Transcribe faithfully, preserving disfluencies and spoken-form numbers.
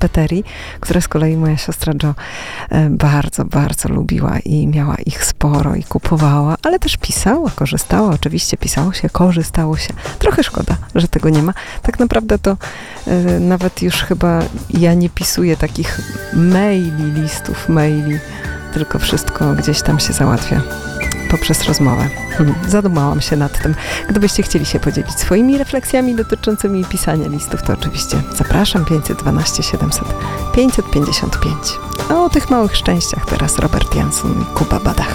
papeterii, które z kolei moja siostra Jo bardzo, bardzo lubiła i miała ich sporo i kupowała, ale też pisała, korzystała. Oczywiście pisało się, korzystało się. Trochę szkoda, że tego nie ma. Tak naprawdę to y, nawet już chyba ja nie pisuję takich maili, listów, maili, tylko wszystko gdzieś tam się załatwia poprzez rozmowę. Hmm, zadumałam się nad tym. Gdybyście chcieli się podzielić swoimi refleksjami dotyczącymi pisania listów, to oczywiście zapraszam pięćset dwanaście siedemset pięćset pięćdziesiąt pięć. A o tych małych szczęściach teraz Robert Jansson i Kuba Badach.